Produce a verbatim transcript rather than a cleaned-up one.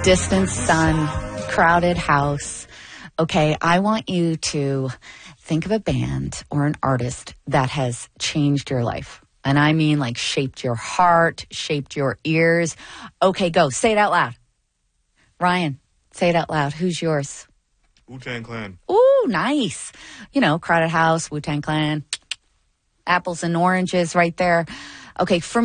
Distant sun, crowded house. Okay, I want you to think of a band or an artist that has changed your life. And I mean like shaped your heart, shaped your ears. Okay, go. Say it out loud. Ryan, say it out loud. Who's yours? Wu-Tang Clan. Ooh, nice. You know, crowded house, Wu-Tang Clan, apples and oranges right there. Okay, for